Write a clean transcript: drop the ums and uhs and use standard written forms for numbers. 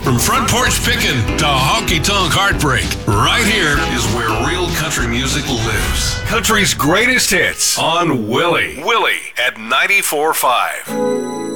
From front porch pickin' to honky-tonk heartbreak, right here is where real country music lives. Country's greatest hits on Willie. Willie at 94.5.